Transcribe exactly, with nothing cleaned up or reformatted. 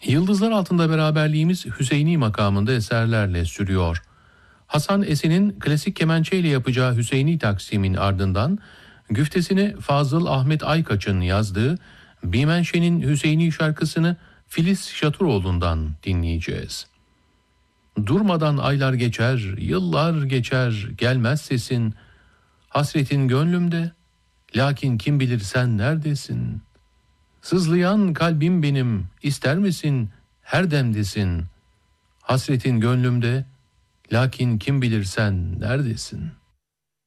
Yıldızlar altında beraberliğimiz Hüseyni makamında eserlerle sürüyor. Hasan Esen'in klasik kemençe ile yapacağı Hüseyni taksimin ardından güftesini Fazıl Ahmet Aykaç'ın yazdığı Bimenşe'nin Hüseyni şarkısını Filiz Şatıroğlu'ndan dinleyeceğiz. Durmadan aylar geçer, yıllar geçer, gelmez sesin. Hasretin gönlümde, lakin kim bilir sen neredesin? Sızlayan kalbim benim, ister misin, her demdesin. Hasretin gönlümde, lakin kim bilir sen neredesin?